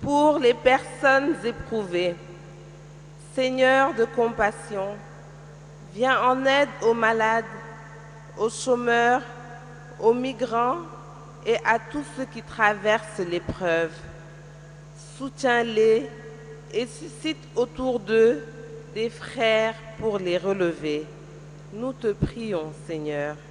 pour les personnes éprouvées. Seigneur de compassion, viens en aide aux malades, aux chômeurs, aux migrants et à tous ceux qui traversent l'épreuve. Soutiens-les et suscite autour d'eux des frères pour les relever. Nous te prions, Seigneur.